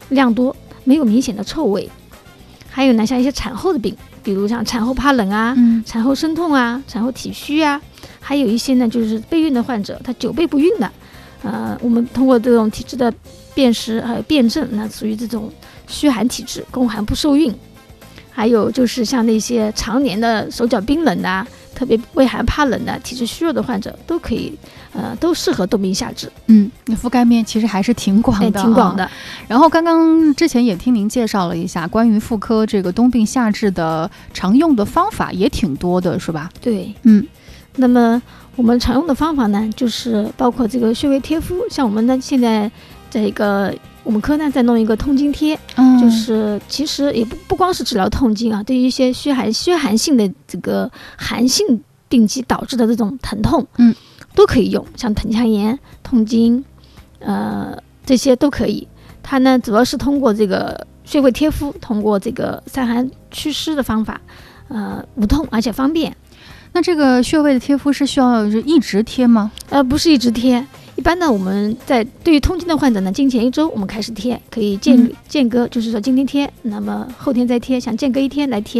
量多，没有明显的臭味。还有呢，像一些产后的病，比如像产后怕冷啊、产后生痛啊、产后体虚啊，还有一些呢就是备孕的患者，他久备不孕的，我们通过这种体质的辨识还有辩证，那属于这种虚寒体质，宫寒不受孕。还有就是像那些常年的手脚冰冷的，特别畏寒怕冷的、体质虚弱的患者，都可以，都适合冬病夏治。 覆盖面其实还是挺广的， 挺广的。 然后刚刚之前也听您介绍了一下关于妇科这个冬病夏治的常用的方法，也挺多的，是吧？ 对，那么我们常用的方法呢，就是包括这个穴位贴敷，像我们呢现在这个我们科呢在弄一个痛经贴，就是其实也不光是治疗痛经啊，对于一些虚寒性的这个寒性病机导致的这种疼痛，都可以用，像盆腔炎、痛经，这些都可以。它呢主要是通过这个穴位贴敷，通过这个散寒祛湿的方法，无痛而且方便。 那这个穴位的贴敷是需要一直贴吗？ 不是一直贴。一般呢，我们对于痛经的患者呢，经前1周我们开始贴，可以间隔，就是说今天贴，那么后天再贴，想间隔1天来贴。